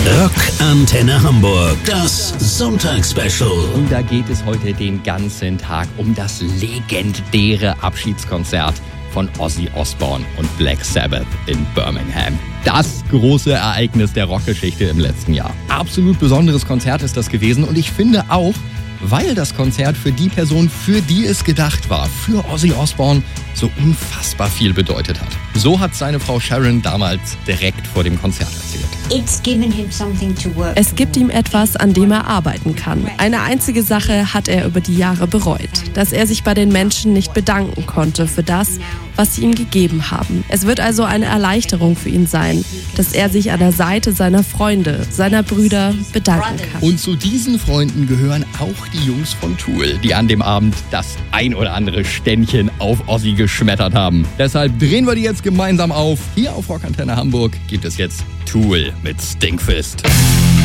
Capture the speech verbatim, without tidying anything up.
Rock Antenne Hamburg, das Sonntagsspecial. Und da geht es heute den ganzen Tag um das legendäre Abschiedskonzert von Ozzy Osbourne und Black Sabbath in Birmingham. Das große Ereignis der Rockgeschichte im letzten Jahr. Absolut besonderes Konzert ist das gewesen und ich finde auch, weil das Konzert für die Person, für die es gedacht war, für Ozzy Osbourne, so unfassbar viel bedeutet hat. So hat seine Frau Sharon damals direkt vor dem Konzert erzählt. Es gibt ihm etwas, an dem er arbeiten kann. Eine einzige Sache hat er über die Jahre bereut, dass er sich bei den Menschen nicht bedanken konnte für das, was sie ihm gegeben haben. Es wird also eine Erleichterung für ihn sein, dass er sich an der Seite seiner Freunde, seiner Brüder bedanken kann. Und zu diesen Freunden gehören auch die Jungs von Tool, die an dem Abend das ein oder andere Ständchen auf Ozzy geschmettert haben. Deshalb drehen wir die jetzt gemeinsam auf. Hier auf Rock Antenne Hamburg gibt es jetzt Tool mit Stinkfist.